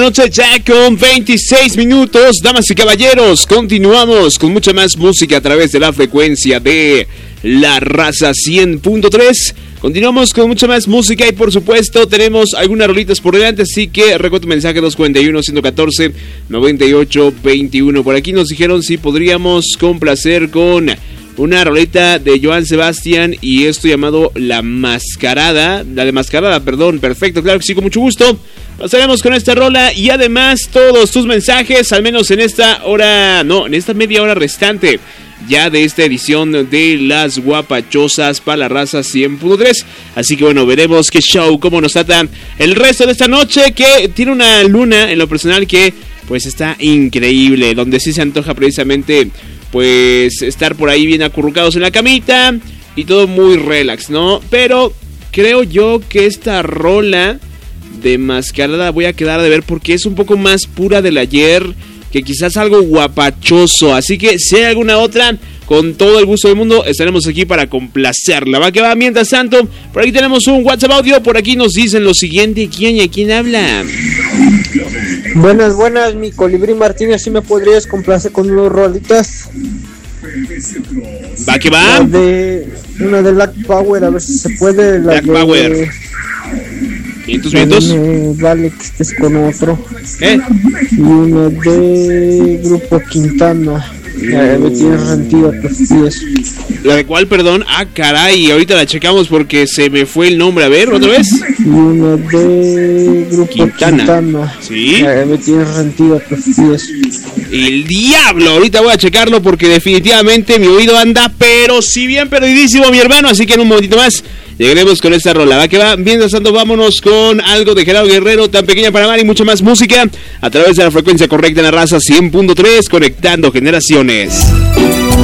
noche ya con 26 minutos. Damas y caballeros, continuamos con mucha más música a través de la frecuencia de La Raza 100.3. Continuamos con mucha más música y por supuesto tenemos algunas rolitas por delante, así que recuerda tu mensaje 241-114-9821. Por aquí nos dijeron si podríamos complacer con una rolita de Joan Sebastián y esto llamado La de Mascarada, perfecto, claro que sí, con mucho gusto. Pasaremos con esta rola y además todos tus mensajes, al menos en esta media hora restante ya de esta edición de Las Guapachosas para La Raza 100.3. Así que bueno, veremos qué show, cómo nos trata el resto de esta noche, que tiene una luna en lo personal que pues está increíble, donde sí se antoja precisamente pues estar por ahí bien acurrucados en la camita y todo muy relax, ¿no? Pero creo yo que esta rola de Mascarada voy a quedar de ver porque es un poco más pura del ayer, que quizás algo guapachoso. Así que si hay alguna otra, con todo el gusto del mundo estaremos aquí para complacerla. Va que va. Mientras tanto, por aquí tenemos un WhatsApp audio. Por aquí nos dicen lo siguiente. ¿Quién habla? Buenas, mi Colibrí Martínez. ¿Sí me podrías complacer con unos rolitas? Va que va. Una de Black Power, a ver si se puede. Black Power. ¿500 vientos? Vale, que estés con otro. Y una de Grupo Quintana. Me tienes rendido tus pies. ¿La de cuál, perdón? Ah, caray, ahorita la checamos porque se me fue el nombre. A ver, ¿otra vez? Y una de Grupo Quintana. ¿Sí? Me tienes rendido tus pies. El diablo, ahorita voy a checarlo porque definitivamente mi oído anda, pero sí bien perdidísimo, mi hermano. Así que en un momentito más llegaremos con esta rola. Va que va. Mientras tanto, vámonos con algo de Gerardo Guerrero, Tan Pequeña para Amar, y mucha más música a través de la frecuencia correcta en La Raza 100.3, conectando generaciones.